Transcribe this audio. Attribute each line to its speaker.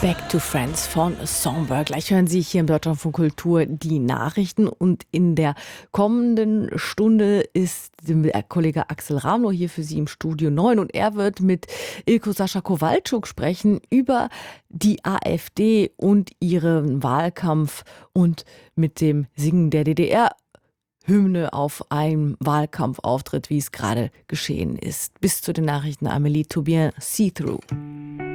Speaker 1: Back to Friends von Songbird. Gleich hören Sie hier im Deutschlandfunk Kultur die Nachrichten und in der kommenden Stunde ist der Kollege Axel Ramlow hier für Sie im Studio 9 und er wird mit Ilko Sascha Kowalczuk sprechen über die AfD und ihren Wahlkampf und mit dem Singen der DDR-Hymne auf einem Wahlkampfauftritt, wie es gerade geschehen ist. Bis zu den Nachrichten Amélie Toubien, See Through.